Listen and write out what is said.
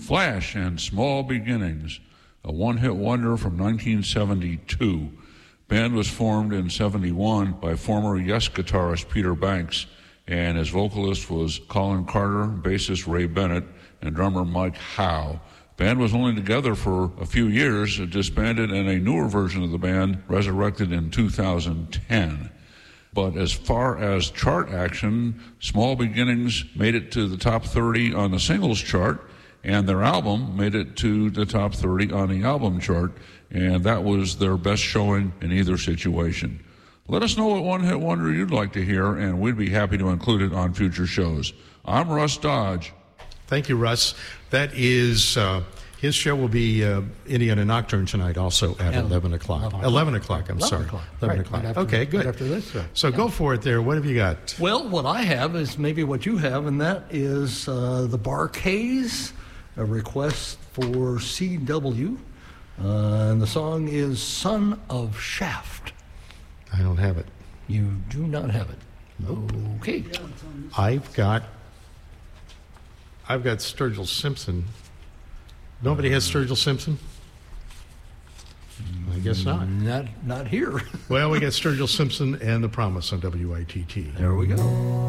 Flash and Small Beginnings, a one-hit wonder from 1972. Band was formed in 71 by former Yes guitarist Peter Banks, and his vocalist was Colin Carter, bassist Ray Bennett, and drummer Mike Howe. Band was only together for a few years, disbanded, and a newer version of the band resurrected in 2010. But as far as chart action, Small Beginnings made it to the top 30 on the singles chart, and their album made it to the top 30 on the album chart, and that was their best showing in either situation. Let us know what one-hit wonder you'd like to hear, and we'd be happy to include it on future shows. I'm Russ Dodge. Thank you, Russ. That is, his show will be Indiana Nocturne tonight also at 11 o'clock. 11 o'clock, I'm sorry. 11 o'clock. Right after, okay, good. Right after this. So go for it there. What have you got? Well, what I have is maybe what you have, and that is the Bar-Kays, a request for CW. And the song is Son of Shaft. I don't have it. You do not have it. Nope. Okay. I've got Sturgill Simpson. Nobody has Sturgill Simpson? I guess not. Not here. Well, we got Sturgill Simpson and The Promise on WITT. There we go.